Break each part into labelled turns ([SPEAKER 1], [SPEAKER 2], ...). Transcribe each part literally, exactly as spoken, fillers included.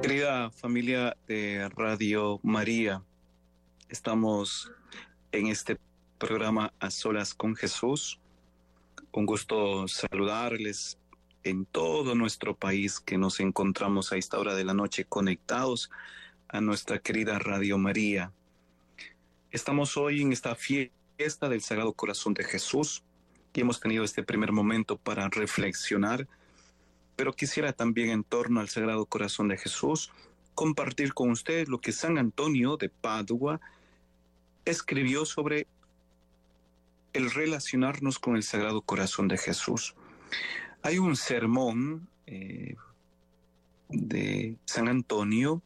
[SPEAKER 1] Querida familia de Radio María, estamos en este programa A Solas con Jesús. Un gusto saludarles en todo nuestro país que nos encontramos a esta hora de la noche conectados a nuestra querida Radio María. Estamos hoy en esta fiesta del Sagrado Corazón de Jesús y hemos tenido este primer momento para reflexionar, pero quisiera también en torno al Sagrado Corazón de Jesús compartir con ustedes lo que San Antonio de Padua escribió sobre el relacionarnos con el Sagrado Corazón de Jesús. Hay un sermón eh, de San Antonio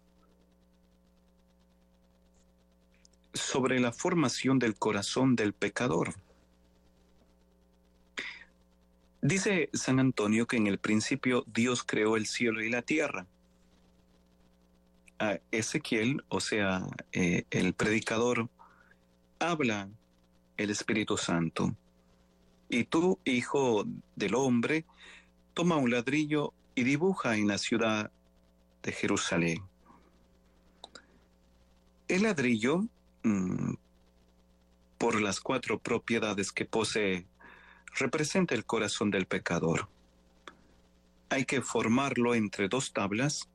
[SPEAKER 1] sobre la formación del corazón del pecador. Dice San Antonio que en el principio Dios creó el cielo y la tierra. A Ezequiel, o sea, eh, el predicador, habla el Espíritu Santo. Y tú, hijo del hombre, toma un ladrillo y dibuja en la ciudad de Jerusalén. El ladrillo, mmm, por las cuatro propiedades que posee, representa el corazón del pecador. Hay que formarlo entre dos tablas.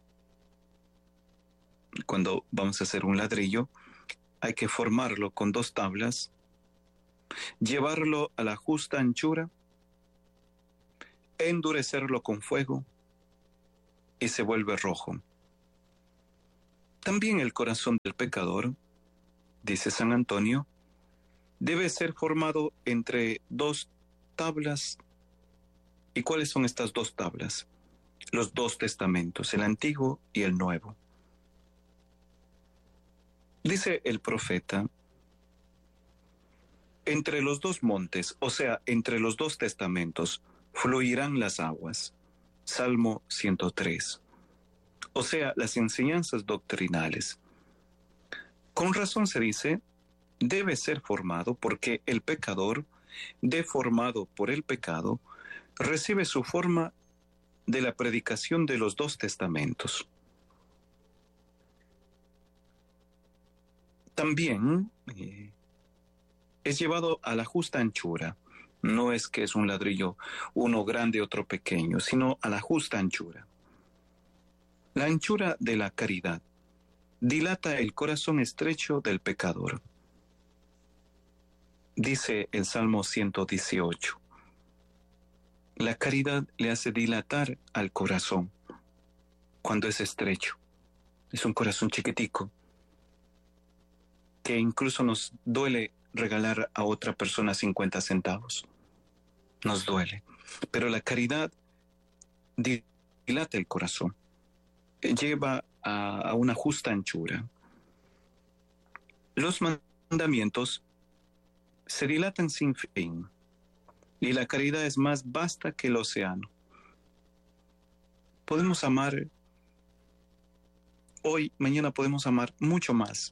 [SPEAKER 1] Cuando vamos a hacer un ladrillo, hay que formarlo con dos tablas, llevarlo a la justa anchura, endurecerlo con fuego y se vuelve rojo. También el corazón del pecador, dice San Antonio, debe ser formado entre dos tablas. ¿Y cuáles son estas dos tablas? Los dos testamentos, el Antiguo y el Nuevo. Dice el profeta, entre los dos montes, o sea, entre los dos testamentos, fluirán las aguas. Salmo ciento tres. O sea, las enseñanzas doctrinales. Con razón se dice, debe ser formado porque el pecador, deformado por el pecado, recibe su forma de la predicación de los dos testamentos. También eh, es llevado a la justa anchura. No es que es un ladrillo, uno grande, otro pequeño, sino a la justa anchura. La anchura de la caridad dilata el corazón estrecho del pecador. Dice el Salmo ciento dieciocho, la caridad le hace dilatar al corazón cuando es estrecho. Es un corazón chiquitico que incluso nos duele regalar a otra persona cincuenta centavos. Nos duele. Pero la caridad dilata el corazón. Lleva a, a una justa anchura. Los mandamientos se dilatan sin fin, y la caridad es más vasta que el océano. Podemos amar hoy, mañana podemos amar mucho más.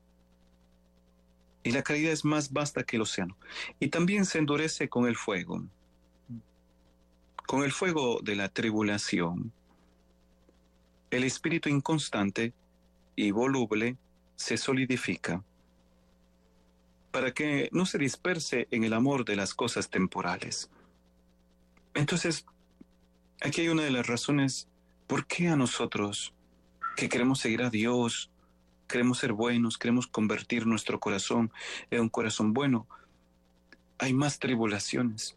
[SPEAKER 1] Y la caridad es más vasta que el océano. Y también se endurece con el fuego, con el fuego de la tribulación. El espíritu inconstante y voluble se solidifica, para que no se disperse en el amor de las cosas temporales. Entonces, aquí hay una de las razones por qué a nosotros, que queremos seguir a Dios, queremos ser buenos, queremos convertir nuestro corazón en un corazón bueno, hay más tribulaciones.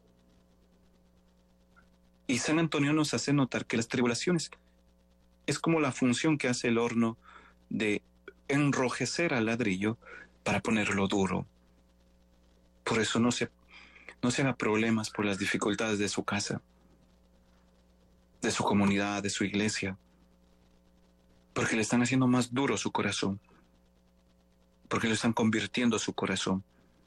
[SPEAKER 1] Y San Antonio nos hace notar que las tribulaciones es como la función que hace el horno de enrojecer al ladrillo para ponerlo duro. Por eso no se, no se haga problemas por las dificultades de su casa, de su comunidad, de su iglesia, porque le están haciendo más duro su corazón, porque le están convirtiendo su corazón.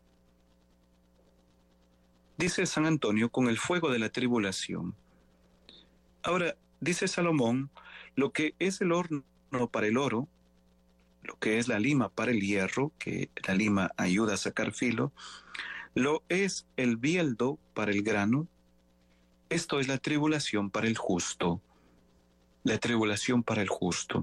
[SPEAKER 1] Dice San Antonio, con el fuego de la tribulación. Ahora, dice Salomón, lo que es el horno para el oro, lo que es la lima para el hierro, que la lima ayuda a sacar filo, lo es el bieldo para el grano, esto es la tribulación para el justo. la tribulación para el justo.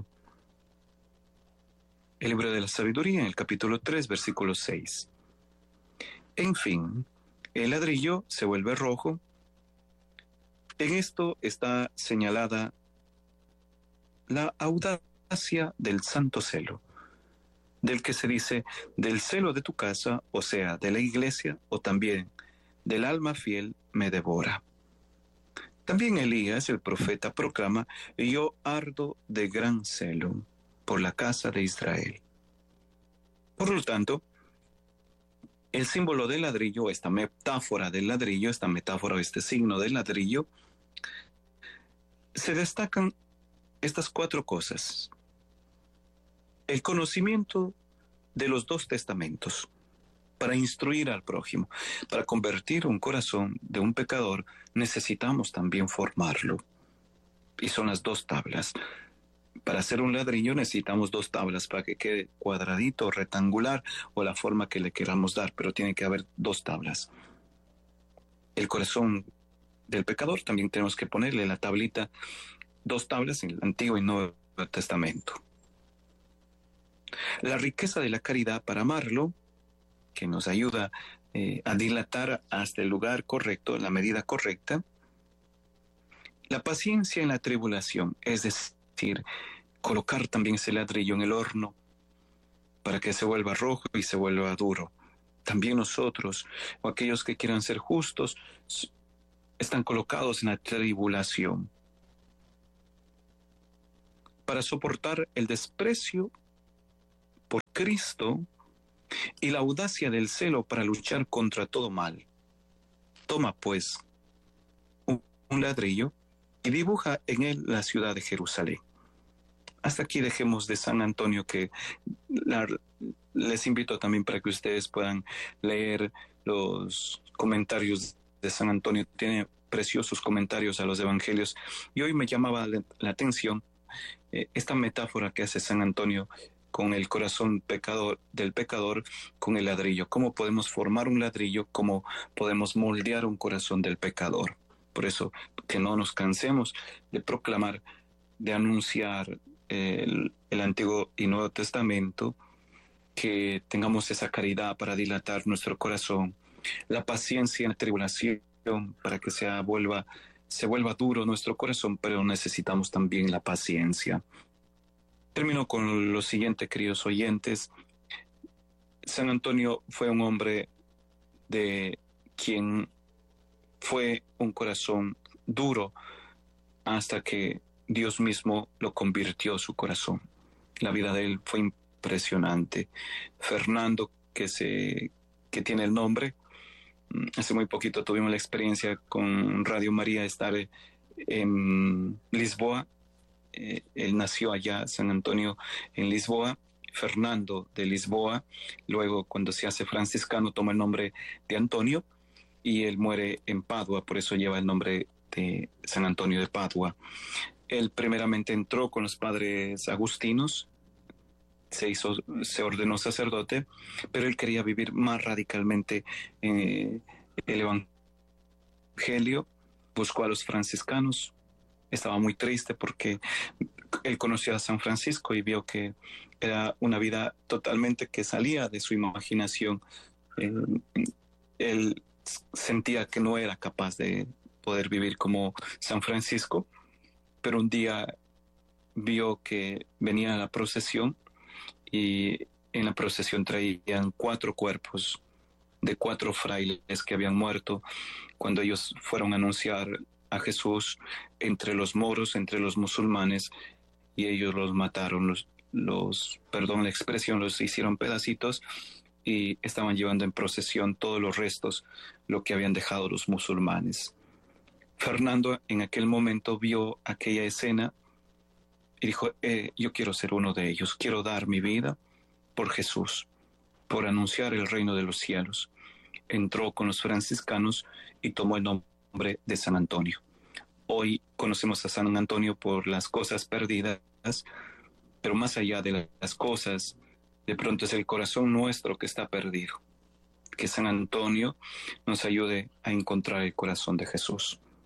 [SPEAKER 1] El libro de la sabiduría, en el capítulo tres, versículo seis. En fin, el ladrillo se vuelve rojo. En esto está señalada la audacia del santo celo, del que se dice, del celo de tu casa, o sea, de la iglesia, o también del alma fiel, me devora. También Elías, el profeta, proclama, yo ardo de gran celo por la casa de Israel. Por lo tanto, el símbolo del ladrillo, esta metáfora del ladrillo, esta metáfora, este signo del ladrillo, se destacan estas cuatro cosas. El conocimiento de los dos testamentos para instruir al prójimo. Para convertir un corazón de un pecador necesitamos también formarlo. Y son las dos tablas. Para hacer un ladrillo necesitamos dos tablas para que quede cuadradito, rectangular o la forma que le queramos dar, pero tiene que haber dos tablas. El corazón del pecador también tenemos que ponerle la tablita, dos tablas en el Antiguo y Nuevo Testamento. La riqueza de la caridad para amarlo, que nos ayuda eh, a dilatar hasta el lugar correcto, la medida correcta. La paciencia en la tribulación, es decir, colocar también ese ladrillo en el horno para que se vuelva rojo y se vuelva duro. También nosotros, o aquellos que quieran ser justos, están colocados en la tribulación para soportar el desprecio por Cristo y la audacia del celo para luchar contra todo mal. Toma, pues, un, un ladrillo y dibuja en él la ciudad de Jerusalén. Hasta aquí dejemos de San Antonio, que la, les invito también para que ustedes puedan leer los comentarios de San Antonio. Tiene preciosos comentarios a los evangelios. Y hoy me llamaba la, la atención eh, esta metáfora que hace San Antonio con el corazón pecador, del pecador, con el ladrillo. ¿Cómo podemos formar un ladrillo? ¿Cómo podemos moldear un corazón del pecador? Por eso, que no nos cansemos de proclamar, de anunciar el, el Antiguo y Nuevo Testamento, que tengamos esa caridad para dilatar nuestro corazón, la paciencia en la tribulación para que se vuelva, se vuelva duro nuestro corazón, pero necesitamos también la paciencia. Termino con lo siguiente, queridos oyentes. San Antonio fue un hombre de quien fue un corazón duro hasta que Dios mismo lo convirtió su corazón. La vida de él fue impresionante. Fernando, que, se, que tiene el nombre, hace muy poquito tuvimos la experiencia con Radio María de estar en Lisboa. Eh, él nació allá, San Antonio, en Lisboa, Fernando de Lisboa. Luego, cuando se hace franciscano, toma el nombre de Antonio y él muere en Padua, por eso lleva el nombre de San Antonio de Padua. Él primeramente entró con los padres agustinos, se hizo, se ordenó sacerdote, pero él quería vivir más radicalmente eh, el evangelio, buscó a los franciscanos. Estaba muy triste porque él conoció a San Francisco y vio que era una vida totalmente que salía de su imaginación. Él, él sentía que no era capaz de poder vivir como San Francisco, pero un día vio que venía la procesión y en la procesión traían cuatro cuerpos de cuatro frailes que habían muerto cuando ellos fueron a anunciar a Jesús entre los moros, entre los musulmanes, y ellos los mataron, los, los, perdón la expresión, los hicieron pedacitos y estaban llevando en procesión todos los restos, lo que habían dejado los musulmanes. Fernando en aquel momento vio aquella escena y dijo, eh, yo quiero ser uno de ellos, quiero dar mi vida por Jesús, por anunciar el reino de los cielos. Entró con los franciscanos y tomó el nombre de San Antonio. Hoy conocemos a San Antonio por las cosas perdidas, pero más allá de las cosas, de pronto es el corazón nuestro que está perdido. Que San Antonio nos ayude a encontrar el corazón de Jesús.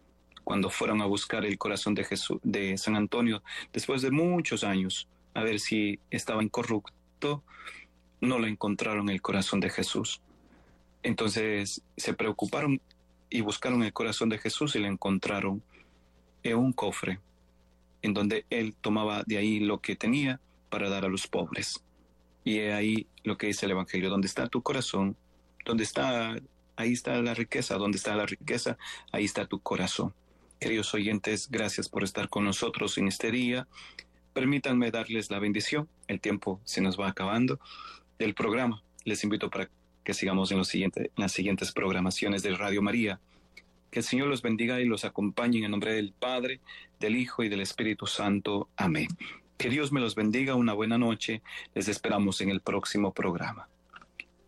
[SPEAKER 1] cuando fueron a buscar el corazón de Jesús, de San Antonio, después de muchos años, a ver si estaba incorrupto, no lo encontraron el corazón de Jesús. Entonces se preocuparon y buscaron el corazón de Jesús y lo encontraron en un cofre, en donde él tomaba de ahí lo que tenía para dar a los pobres. Y ahí lo que dice el Evangelio: donde está tu corazón, donde está, ahí está la riqueza, donde está la riqueza, ahí está tu corazón. Queridos oyentes, gracias por estar con nosotros en este día. Permítanme darles la bendición. El tiempo se nos va acabando del programa. Les invito para que sigamos en, los siguiente, en las siguientes programaciones de Radio María. Que el Señor los bendiga y los acompañe en el nombre del Padre, del Hijo y del Espíritu Santo. Amén. Que Dios me los bendiga. Una buena noche. Les esperamos en el próximo programa.